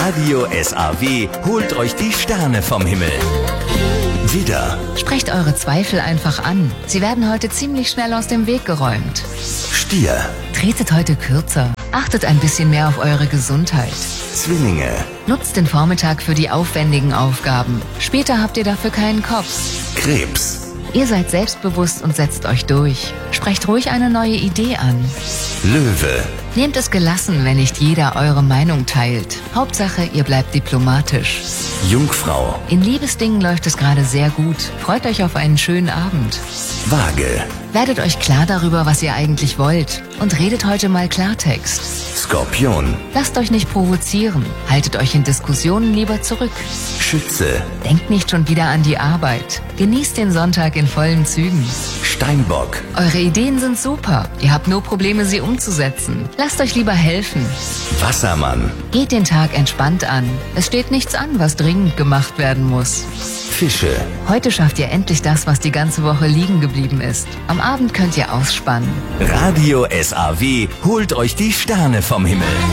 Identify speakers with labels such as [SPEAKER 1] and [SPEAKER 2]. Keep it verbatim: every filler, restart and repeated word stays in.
[SPEAKER 1] Radio S A W holt euch die Sterne vom Himmel. Widder,
[SPEAKER 2] Sprecht eure Zweifel einfach an. Sie werden heute ziemlich schnell aus dem Weg geräumt.
[SPEAKER 1] Stier,
[SPEAKER 2] Tretet heute kürzer. Achtet ein bisschen mehr auf eure Gesundheit.
[SPEAKER 1] Zwillinge,
[SPEAKER 2] Nutzt den Vormittag für die aufwendigen Aufgaben. Später habt ihr dafür keinen Kopf.
[SPEAKER 1] Krebs,
[SPEAKER 2] Ihr seid selbstbewusst und setzt euch durch. Sprecht ruhig eine neue Idee an.
[SPEAKER 1] Löwe,
[SPEAKER 2] Nehmt es gelassen, wenn nicht jeder eure Meinung teilt. Hauptsache, ihr bleibt diplomatisch.
[SPEAKER 1] Jungfrau,
[SPEAKER 2] In Liebesdingen läuft es gerade sehr gut. Freut euch auf einen schönen Abend.
[SPEAKER 1] Waage,
[SPEAKER 2] Werdet euch klar darüber, was ihr eigentlich wollt. Und redet heute mal Klartext.
[SPEAKER 1] Skorpion,
[SPEAKER 2] Lasst euch nicht provozieren. Haltet euch in Diskussionen lieber zurück.
[SPEAKER 1] Schütze,
[SPEAKER 2] Denkt nicht schon wieder an die Arbeit. Genießt den Sonntag in vollen Zügen.
[SPEAKER 1] Steinbock,
[SPEAKER 2] Eure Ideen sind super. Ihr habt nur Probleme, sie umzusetzen. Lasst euch lieber helfen.
[SPEAKER 1] Wassermann,
[SPEAKER 2] Geht den Tag entspannt an. Es steht nichts an, was dringend gemacht werden muss.
[SPEAKER 1] Fische,
[SPEAKER 2] Heute schafft ihr endlich das, was die ganze Woche liegen geblieben ist. Am Abend könnt ihr ausspannen.
[SPEAKER 1] Radio S A W holt euch die Sterne vom Himmel.